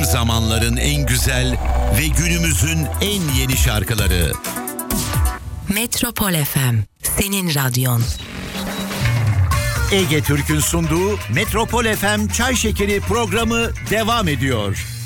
zamanların en güzel ve günümüzün en yeni şarkıları. Metropol FM, senin radyon. Ege Türk'ün sunduğu Metropol FM Çay Şekeri programı devam ediyor.